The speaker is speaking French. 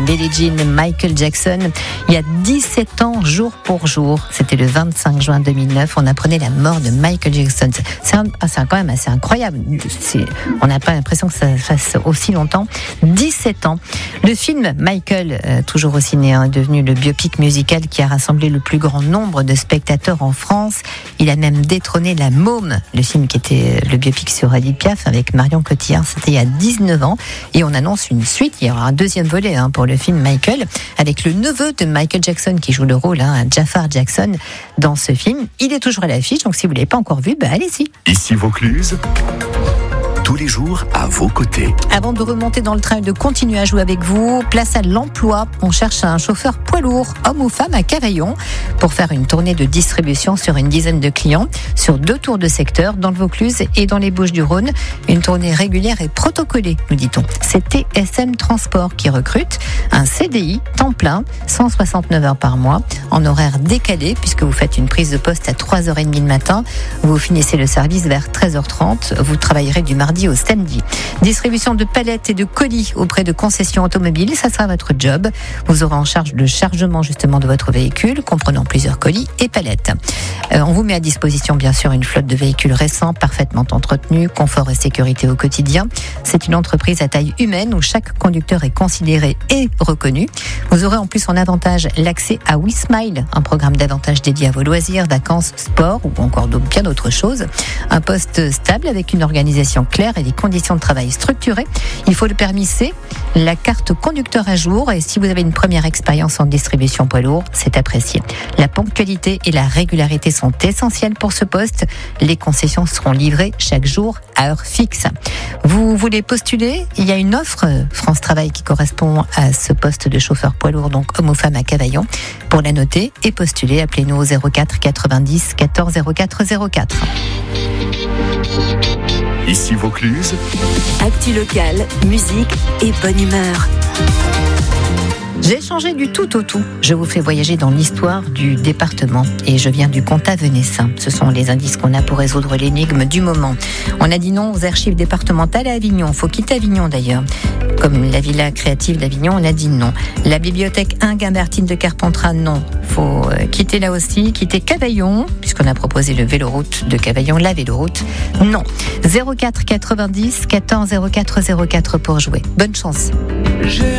Billie Jean, Michael Jackson. Il y a 17 ans, jour pour jour, c'était le 25 juin 2009, on apprenait la mort de Michael Jackson. C'est quand même assez incroyable. On n'a pas l'impression que ça fasse aussi longtemps. 17 ans. Le film Michael, toujours au ciné, est devenu le biopic musical qui a rassemblé le plus grand nombre de spectateurs en France. Il a même détrôné La Môme, le film qui était le biopic sur Edith Piaf avec Marion Cotillard. C'était il y a 19 ans. Et on annonce une suite. Il y aura un deuxième volet pour le film Michael, avec le neveu de Michael Jackson qui joue le rôle, Jafar Jackson, dans ce film. Il est toujours à l'affiche, donc si vous ne l'avez pas encore vu, allez-y. Ici Vaucluse, tous les jours à vos côtés. Avant de remonter dans le train et de continuer à jouer avec vous, place à l'emploi. On cherche un chauffeur poids lourd, homme ou femme, à Cavaillon, pour faire une tournée de distribution sur une dizaine de clients, sur 2 tours de secteur, dans le Vaucluse et dans les Bouches-du-Rhône. Une tournée régulière et protocolée, nous dit-on. C'est TSM Transport qui recrute un CDI, temps plein, 169 heures par mois, en horaire décalé, puisque vous faites une prise de poste à 3h30 le matin, vous finissez le service vers 13h30, vous travaillerez du mardi au samedi. Distribution de palettes et de colis auprès de concessions automobiles, ça sera votre job. Vous aurez en charge le chargement justement de votre véhicule, comprenant plusieurs colis et palettes. On vous met à disposition bien sûr une flotte de véhicules récents, parfaitement entretenus, confort et sécurité au quotidien. C'est une entreprise à taille humaine où chaque conducteur est considéré et reconnu. Vous aurez en plus en avantage l'accès à WeSmile, un programme d'avantages dédié à vos loisirs, vacances, sport ou encore bien d'autres choses. Un poste stable avec une organisation claire et des conditions de travail structurées. Il faut le permis C, la carte conducteur à jour, et si vous avez une première expérience en distribution poids lourd, c'est apprécié. La ponctualité et la régularité sont essentielles pour ce poste. Les concessions seront livrées chaque jour à heure fixe. Vous voulez postuler ? Il y a une offre France Travail qui correspond à ce poste de chauffeur poids lourd, donc homme ou femme à Cavaillon. Pour la noter et postuler, appelez-nous au 04 90 14 04 04. Ici Vaucluse, actu locale, musique et bonne humeur. J'ai changé du tout au tout. Je vous fais voyager dans l'histoire du département et je viens du comtat venessin. Ce sont les indices qu'on a pour résoudre l'énigme du moment. On a dit non aux archives départementales à Avignon. Faut quitter Avignon d'ailleurs. Comme la Villa créative d'Avignon, on a dit non. La bibliothèque Inguimbertine de Carpentras, non. Faut quitter là aussi, quitter Cavaillon, puisqu'on a proposé le véloroute de Cavaillon, la véloroute. Non. 04 90 14 04 04 pour jouer. Bonne chance. J'ai